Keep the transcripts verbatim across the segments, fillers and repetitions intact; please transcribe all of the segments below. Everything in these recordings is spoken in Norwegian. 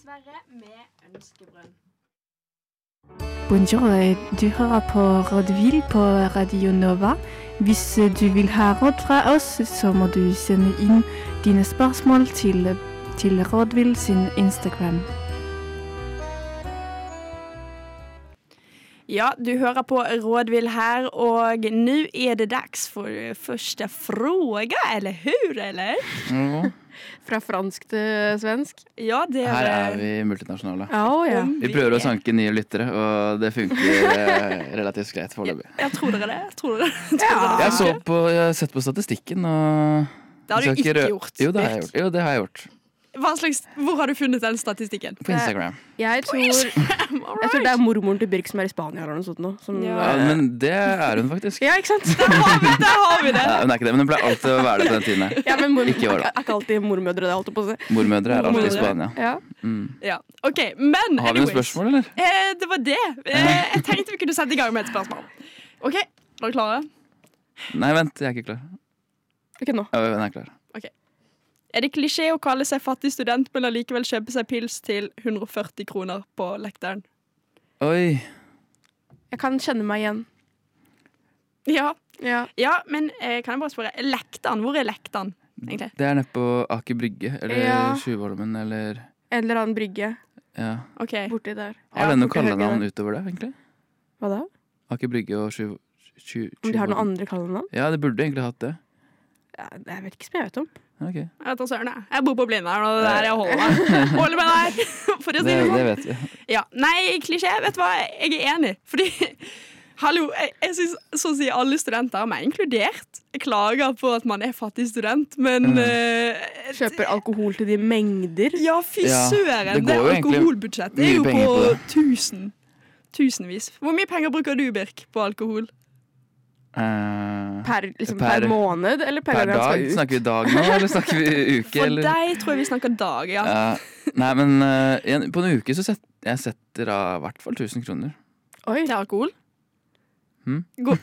Sverre med Ønskebrønn. Bonjour, du hører på Rådvill på Radio Nova. Hvis du vil ha råd fra oss, så må du sende inn dine spørsmål til, til Rådvill sin Instagram. Ja, du hører på Rådvill her, og nå er det dags for første fråga, eller hur, eller? Ja. Fra fransk til svensk. Ja, det er... Her er vi multinasjonale. Oh, ja. Vi prøver å sanke nye lyttere, og det funker eh, relativt greit foreløpig. Jeg, jeg tror dere det. Jeg tror dere det. Ja. Jeg, så på, jeg har sett på statistikken, og Det har du jeg skal ikke rø- gjort. Jo, det har jeg gjort. Jo, det har jeg gjort. Hva slags, hvor har du funnet den statistikken? På Instagram. Jeg tror, jeg tror det er mormoren til Birk som er i Spania eller noe sånt nå. Som, Ja. Ja, men det er hun faktisk. ja, ikke sant? Der har vi, der har vi det! Ja, hun er ikke det, men hun pleier alltid å være det på den tiden her. Ja, men mor, Ikke i år, da. er, er ikke alltid mormødre det, holdt jeg på å si. Mormødre er alltid i Mormødre. Spania. Ja. Mm. Ja, ok, men Har vi noen anyways. spørsmål, eller? Eh, det var det. Eh, jeg tenkte vi kunne sette i gang med et spørsmål. Ok, er dere klare? Nei, vent, jeg er ikke klar. Ikke nå. Ja, jeg er klar. Er det klisjé å kalle seg fattig student, men allikevel kjøpe seg pils til hundre og førti kroner på lekteren? Oi. Jeg kan kjenne meg igjen. Ja, Ja. ja men eh, kan jeg bare spørre, Lektan, hvor er Lektan, egentlig? Det er nede på Aker Brygge, eller Ja. Tjuvholmen, eller... En eller annen brygge Ja. Ok, borti der. Har Ja, den noe borti høyre kallenavn der. utover det, egentlig? Hva da? Aker Brygge og Tjuv... Tju, Om de har noen Tjuvholmen. andre kallenavn? Ja, det burde egentlig hatt det. Ja, jeg vet ikke som jeg vet om. Ok, jeg vet da søren jeg. Jeg bor på Blindern, og det er der jeg holder meg. Holder meg der, for å si det, det sånn. det vet vi. Ja, nei, klisjé, vet du hva, jeg er enig. Fordi, hallo, jeg, jeg synes så å si alle studenter er meg inkludert. Jeg klager på at man er fattig student, men... Mm. eh, Kjøper alkohol til de mengder. Ja, fy Ja, søren. det Det, går jo egentlig alkoholbudsjettet er mye jo på, penger på det. tusen. Tusenvis. Hvor mye penger bruker du, Birk, på alkohol? Eh, Per, liksom, Per- per, måned, eller per, per gang han dag? skal ut? Snakker vi dag nå, eller snakker vi uke? For eller? deg tror jeg vi snakker dag, ja. Ja. Nei, men eh, en- på en uke så setter jeg setter av i hvert fall tusen kroner. Oi. Til alkohol. Hm? Går,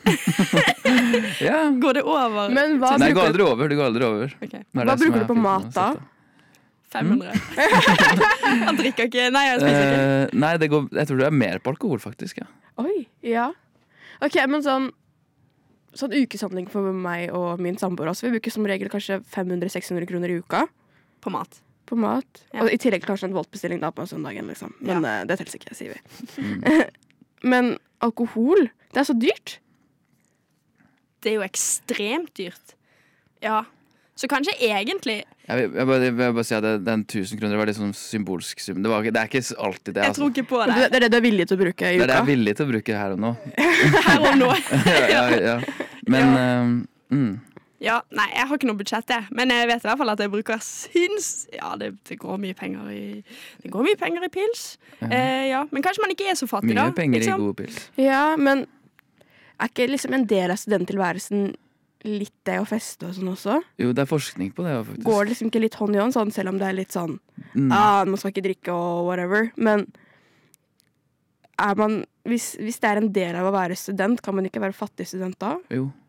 Ja. går det over Men hva Nei, det går bruker, aldri over. Det går aldri over. Ok, Det er hva det som bruker er du på fint med mat å da? sette. fem hundre. Han drikker ikke. Nei, jeg spiser ikke. Eh, nei, det går, jeg tror det er mer på alkohol, faktisk. Ja. Oi, ja. Ok, men sånn Sånn ukesamling for meg og min samboer også. Vi bruker som regel kanskje fem hundre til seks hundre kroner i uka På mat. på mat. Ja. Og i tillegg kanskje en voltbestilling da på søndagen, liksom. Men eh, det telles ikke, sier vi. Mm. Men alkohol, det er så dyrt. Det er jo ekstremt dyrt. Ja. Så kanskje egentlig Jeg vil, jeg, bare, jeg vil bare si at det, den tusen kroner var litt sånn symbolsk sum. Det, var, ikke- det er ikke alltid det. Jeg Altså. tror ikke på Det, det. det er det du er villig til å bruke i Det er det uka. jeg er villig til å bruke her og nå. Her og nå. ja, ja, ja. Men eh, mm. Ja, nei, jeg har ikke noe budsjett, jeg. Men jeg vet i hvert fall at jeg bruker syns... Ja, det, det går mye penger i Det går mye penger i pils. Eh, ja. Men kanskje man ikke er så fattig, da. Mye penger i liksom. gode pils. Ja, men er ikke liksom en del av studenttilværelsen litt det å feste og sånn også? Jo, det er forskning på det, faktisk. Går det liksom ikke litt hånd i hånd, sånn, selv om det er litt sånn Mm. ah, man skal ikke drikke og whatever, men er man, hvis, hvis det er en del av å være student, kan man ikke være fattig student da? Jo.